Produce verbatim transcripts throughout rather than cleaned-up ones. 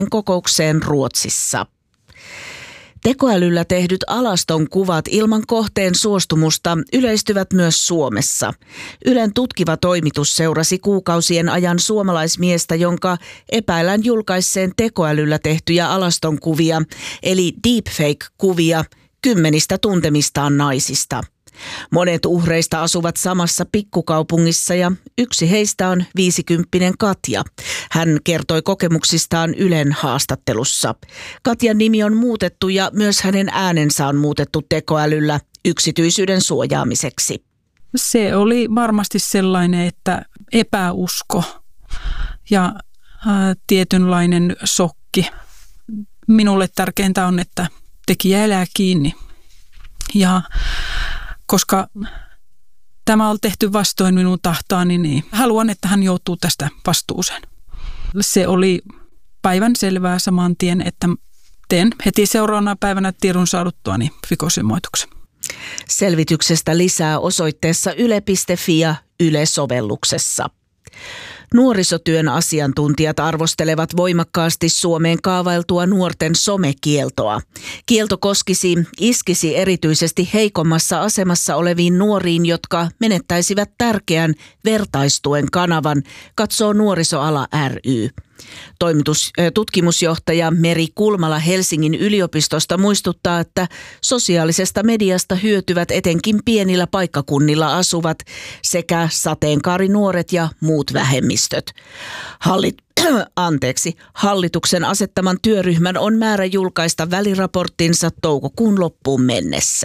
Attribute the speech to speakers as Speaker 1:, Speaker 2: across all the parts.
Speaker 1: kokoukseen Ruotsissa. Tekoälyllä tehdyt alaston kuvat ilman kohteen suostumusta yleistyvät myös Suomessa. Ylen tutkiva toimitus seurasi kuukausien ajan suomalaismiestä, jonka epäillään julkaisseen tekoälyllä tehtyjä alaston kuvia, eli deepfake-kuvia, kymmenistä tuntemistaan naisista. Monet uhreista asuvat samassa pikkukaupungissa ja yksi heistä on viisikymppinen Katja. Hän kertoi kokemuksistaan Ylen haastattelussa. Katjan nimi on muutettu ja myös hänen äänensä on muutettu tekoälyllä yksityisyyden suojaamiseksi.
Speaker 2: Se oli varmasti sellainen, että epäusko ja ää, tietynlainen shokki. Minulle tärkeintä on, että tekijä elää kiinni. Ja koska tämä on tehty vastoin minun tahtoani, niin haluan, että hän joutuu tästä vastuuseen. Se oli päivän selvää saman tien, että teen heti seuraavana päivänä tiedon saaduttuani rikosilmoituksen.
Speaker 1: Selvityksestä lisää osoitteessa yle piste fi ja Yle-sovelluksessa. Nuorisotyön asiantuntijat arvostelevat voimakkaasti Suomeen kaavailtua nuorten somekieltoa. Kielto koskisi, iskisi erityisesti heikommassa asemassa oleviin nuoriin, jotka menettäisivät tärkeän vertaistuen kanavan, katsoo Nuorisoala ry. Toimitus, tutkimusjohtaja Meri Kulmala Helsingin yliopistosta muistuttaa, että sosiaalisesta mediasta hyötyvät etenkin pienillä paikkakunnilla asuvat sekä sateenkaarinuoret ja muut vähemmistöt. Hallit, anteeksi, hallituksen asettaman työryhmän on määrä julkaista väliraporttinsa toukokuun loppuun mennessä.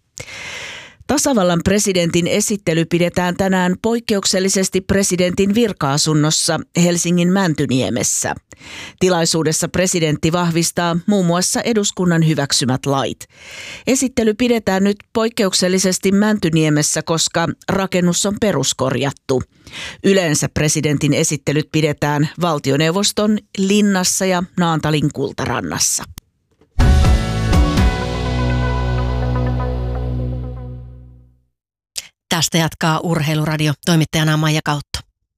Speaker 1: Tasavallan presidentin esittely pidetään tänään poikkeuksellisesti presidentin virka-asunnossa Helsingin Mäntyniemessä. Tilaisuudessa presidentti vahvistaa muun muassa eduskunnan hyväksymät lait. Esittely pidetään nyt poikkeuksellisesti Mäntyniemessä, koska rakennus on peruskorjattu. Yleensä presidentin esittelyt pidetään valtioneuvoston linnassa ja Naantalin Kultarannassa.
Speaker 3: Tästä jatkaa Urheiluradio. Toimittajana Maija Kautto.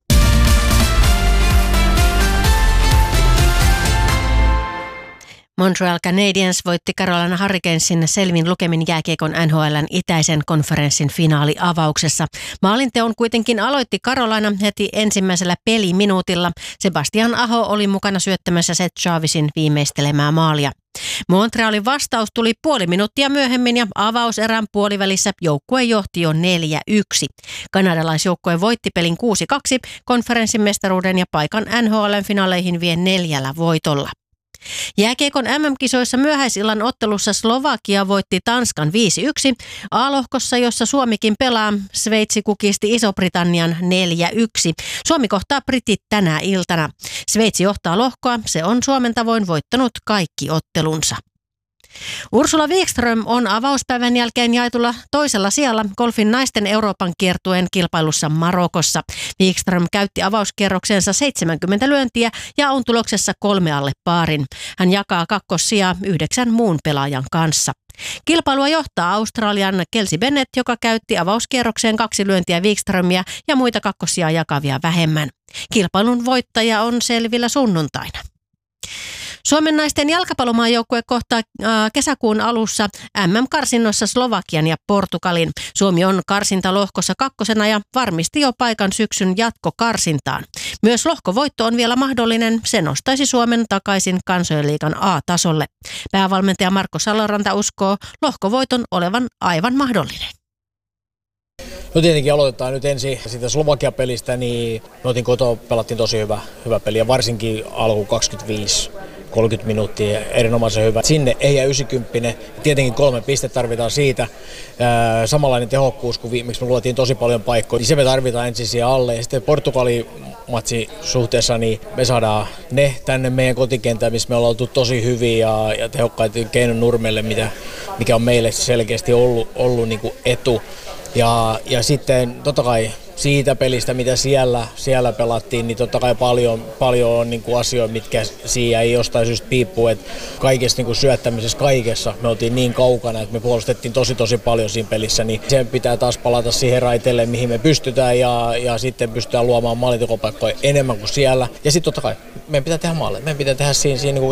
Speaker 3: Montreal Canadiens voitti Carolina Hurricanesin selvin lukemin jääkiekon N H L:n itäisen konferenssin finaaliavauksessa. Maalinteon kuitenkin aloitti Carolina heti ensimmäisellä peliminuutilla. Sebastian Aho oli mukana syöttämässä Seth Jarvisin viimeistelemää maalia. Montrealin vastaus tuli puoli minuuttia myöhemmin ja avauserän puolivälissä joukkue johti jo neljä yksi. Kanadalaisjoukkue voitti pelin kuusi kaksi, konferenssin mestaruuden ja paikan N H L:n finaaleihin vie neljällä voitolla. Jääkiekon M M-kisoissa myöhäisillan ottelussa Slovakia voitti Tanskan viisi yksi. A-lohkossa, jossa Suomikin pelaa, Sveitsi kukisti Iso-Britannian neljä yksi. Suomi kohtaa britit tänä iltana. Sveitsi johtaa lohkoa, se on Suomen tavoin voittanut kaikki ottelunsa. Ursula Wikström on avauspäivän jälkeen jaetulla toisella sijalla golfin naisten Euroopan kiertueen kilpailussa Marokossa. Wikström käytti avauskierroksensa seitsemänkymmentä lyöntiä ja on tuloksessa kolme alle paarin. Hän jakaa kakkossijaa yhdeksän muun pelaajan kanssa. Kilpailua johtaa Australian Kelsey Bennett, joka käytti avauskierrokseen kaksi lyöntiä Wikströmiä ja muita kakkossijaa jakavia vähemmän. Kilpailun voittaja on selvillä sunnuntaina. Suomen naisten jalkapallomaajoukkue kohtaa kesäkuun alussa M M-karsinnoissa Slovakian ja Portugalin. Suomi on karsintalohkossa kakkosena ja varmisti jo paikan syksyn jatkokarsintaan. Myös lohkovoitto on vielä mahdollinen. Se nostaisi Suomen takaisin Kansojenliigan A-tasolle. Päävalmentaja Marko Saloranta uskoo lohkovoiton olevan aivan mahdollinen.
Speaker 4: No tietenkin aloitetaan nyt ensin siitä Slovakia-pelistä, niin me otin kotoa, pelattiin tosi hyvä, hyvä peli ja varsinkin alku kaksikymmentäviisi kolmekymmentä minuuttia erinomaisen hyvä. Sinne ei jää yhdeksänkymmentä, tietenkin kolme pistettä tarvitaan siitä. Ää, samanlainen tehokkuus kuin viimeksi me luotiin tosi paljon paikkoja, niin se me tarvitaan ensin siihen alle. Ja sitten Portugali-matsi suhteessa, niin me saadaan ne tänne meidän kotikentään, missä me ollaan oltu tosi hyviä ja, ja tehokkaita keinon nurmelle, mitä, mikä on meille selkeästi ollut, ollut niin kuin etu. Ja, ja sitten totta kai siitä pelistä, mitä siellä, siellä pelattiin, niin totta kai paljon, paljon on niin kuin asioita, mitkä siinä ei jostain syystä piippuu, että kaikessa niin kuin syöttämisessä kaikessa me oltiin niin kaukana, että me puolustettiin tosi tosi paljon siinä pelissä, niin sen pitää taas palata siihen raiteelle, mihin me pystytään ja, ja sitten pystytään luomaan maalitekopaikkoja enemmän kuin siellä. Ja sitten totta kai meidän pitää tehdä maaleja, meidän pitää tehdä siinä, siinä niin kuin